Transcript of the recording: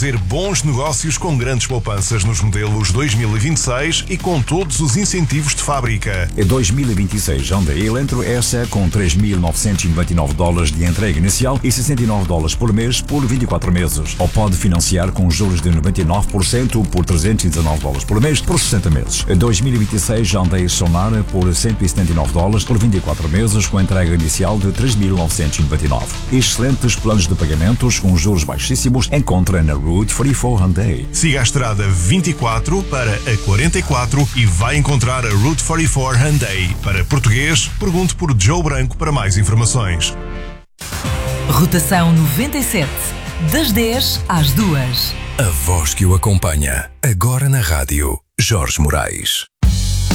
fazer bons negócios com grandes poupanças nos modelos 2026 e com todos os incentivos de fábrica. Em 2026, Hyundai Elantra S com $3.999 de entrega inicial e $69 por mês por 24 meses. Ou pode financiar com juros de 99% por $319 por mês por 60 meses. Em 2026, Hyundai Sonar por $179 por 24 meses com entrega inicial de $3.999. Excelentes planos de pagamentos com juros baixíssimos encontra na Route 44 Hyundai. Siga a estrada 24 para a 44 e vai encontrar a Route 44 Hyundai. Para português, pergunte por Joe Branco para mais informações. Rotação 97, das 10 às 2. A voz que o acompanha, agora na rádio, Jorge Moraes.